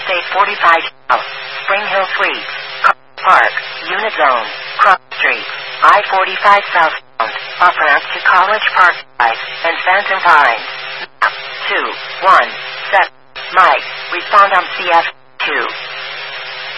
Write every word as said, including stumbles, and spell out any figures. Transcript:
Interstate forty-five South, Spring Hill Suites, Park, Unit Zone, Cross Street, I forty-five Southbound, off-ramp to College Park Drive, and Phantom Pines. two one seven Mike, respond on C F two.